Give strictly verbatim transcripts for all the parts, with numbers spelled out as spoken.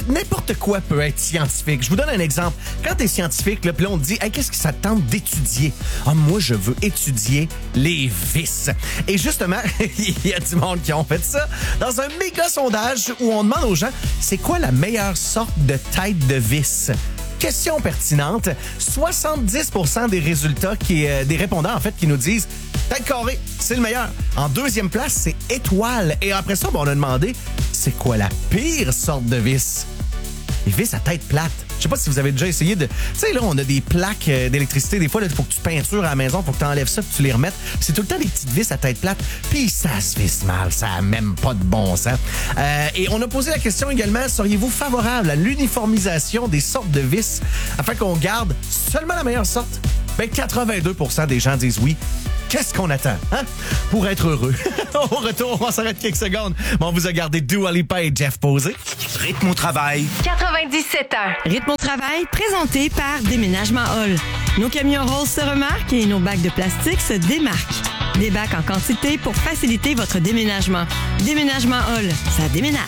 n'importe quoi peut être scientifique. Je vous donne un exemple. Quand t'es scientifique, là, puis là, on te dit, hey, qu'est-ce que ça te tente d'étudier? Ah, moi, je veux étudier les vis. Et justement, il y a du monde qui ont fait ça dans un méga sondage où on demande aux gens, c'est quoi la meilleure sorte de tête de vis? Question pertinente. soixante-dix pour cent des résultats, qui, euh, des répondants, en fait, qui nous disent tête carrée, c'est le meilleur. En deuxième place, c'est étoile. Et après ça, ben, on a demandé, c'est quoi la pire sorte de vis? Les vis à tête plate. Je sais pas si vous avez déjà essayé de... Tu sais, là, on a des plaques euh, d'électricité. Des fois, il faut que tu peintures à la maison, faut que tu enlèves ça, puis tu les remettes. C'est tout le temps des petites vis à tête plate. Puis ça se visse mal. Ça a même pas de bon sens. Euh, et on a posé la question également, seriez-vous favorable à l'uniformisation des sortes de vis afin qu'on garde seulement la meilleure sorte? Ben, quatre-vingt-deux pour cent des gens disent oui. Qu'est-ce qu'on attend, hein? Pour être heureux. Au retour, on s'arrête quelques secondes. Mais on vous a gardé Dua Lipa et Jeff Posey. Rythme au travail. quatre-vingt-dix-sept heures. Rythme au travail, présenté par Déménagement Hall. Nos camions roses se remarquent et nos bacs de plastique se démarquent. Des bacs en quantité pour faciliter votre déménagement. Déménagement Hall, ça déménage.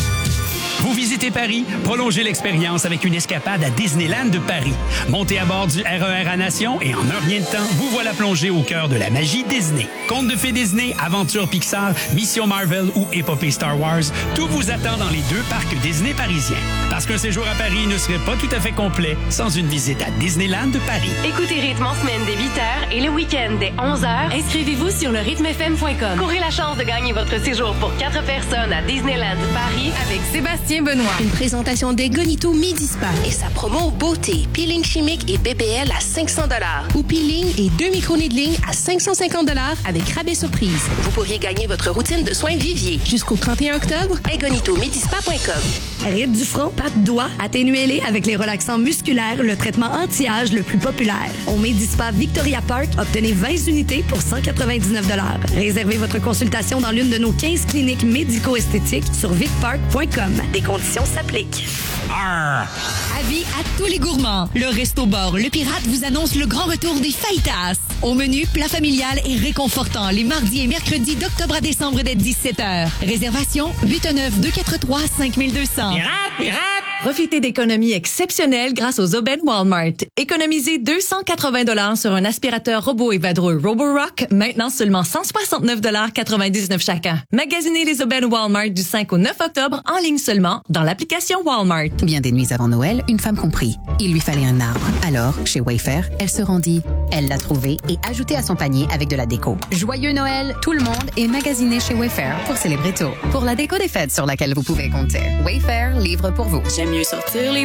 Vous visitez Paris? Prolongez l'expérience avec une escapade à Disneyland de Paris. Montez à bord du R E R à Nation et en un rien de temps, vous voilà plongé au cœur de la magie Disney. Contes de fées Disney, aventures Pixar, Mission Marvel ou épopée Star Wars, tout vous attend dans les deux parcs Disney parisiens. Parce qu'un séjour à Paris ne serait pas tout à fait complet sans une visite à Disneyland de Paris. Écoutez Rythme en semaine dès huit heures et le week-end dès onze heures. Inscrivez-vous sur le rythme f m point com. Courez la chance de gagner votre séjour pour quatre personnes à Disneyland Paris avec Sébastien Benoît. Une présentation d'Egonito Midi Spa et sa promo beauté, peeling chimique et B B L à cinq cents dollars ou peeling et deux micro-needling à cinq cent cinquante dollars avec rabais surprise. Vous pourriez gagner votre routine de soins Vivier jusqu'au trente et un octobre. Egonito Midi Spa point com. Rides du front, pattes, doigts, atténuez-les avec les relaxants musculaires, le traitement anti-âge le plus populaire. Au Medispa Victoria Park, obtenez vingt unités pour cent quatre-vingt-dix-neuf dollars. Réservez votre consultation dans l'une de nos quinze cliniques médico-esthétiques sur vicpark point com. Des conditions s'appliquent. Arr! Avis à tous les gourmands. Le Resto Bar Le Pirate vous annonce le grand retour des fajitas. Au menu, plat familial et réconfortant les mardis et mercredis d'octobre à décembre dès dix-sept heures. Réservation huit un neuf deux quatre trois cinq deux zéro zéro. Pirate, pirate! Profitez d'économies exceptionnelles grâce aux aubaines Walmart. Économisez deux cent quatre-vingts dollars sur un aspirateur robot et vadrouille Roborock, maintenant seulement cent soixante-neuf dollars quatre-vingt-dix-neuf chacun. Magasinez les aubaines Walmart du cinq au neuf octobre en ligne seulement dans l'application Walmart. Bien des nuits avant Noël, une femme comprit. Il lui fallait un arbre. Alors, chez Wayfair, elle se rendit. Elle l'a trouvé et ajouté à son panier avec de la déco. Joyeux Noël, tout le monde est magasiné chez Wayfair pour célébrer tôt. Pour la déco des fêtes sur laquelle vous pouvez compter. Wayfair livre pour vous. J'aime mieux sortir les